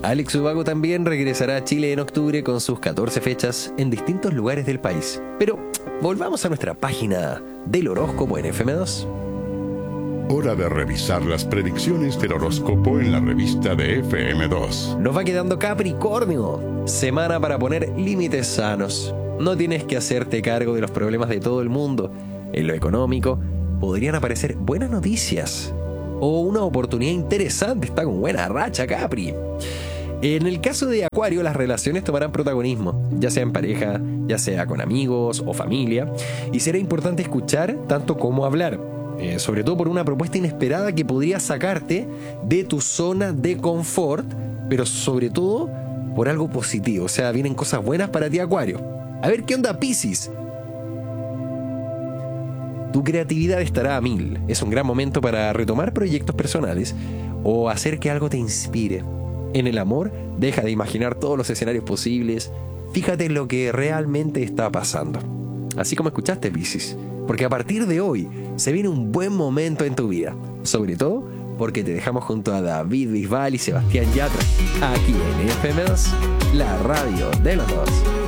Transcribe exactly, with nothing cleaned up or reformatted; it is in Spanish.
Alex Ubago también regresará a Chile en octubre con sus catorce fechas en distintos lugares del país. Pero volvamos a nuestra página del horóscopo en F M dos. Hora de revisar las predicciones del horóscopo en la revista de F M dos. Nos va quedando Capricornio. Semana para poner límites sanos. No tienes que hacerte cargo de los problemas de todo el mundo. En lo económico, podrían aparecer buenas noticias o una oportunidad interesante. Está con buena racha, Capri. En el caso de Acuario, las relaciones tomarán protagonismo, ya sea en pareja, ya sea con amigos o familia, y será importante escuchar tanto como hablar, eh, sobre todo por una propuesta inesperada que podría sacarte de tu zona de confort, pero sobre todo por algo positivo. O sea, vienen cosas buenas para ti, Acuario. A ver, ¿qué onda, Piscis? Tu creatividad estará a mil. Es un gran momento para retomar proyectos personales o hacer que algo te inspire. En el amor, deja de imaginar todos los escenarios posibles. Fíjate en lo que realmente está pasando. Así como escuchaste, Piscis. Porque a partir de hoy se viene un buen momento en tu vida. Sobre todo porque te dejamos junto a David Bisbal y Sebastián Yatra. Aquí en F M dos, la radio de los dos.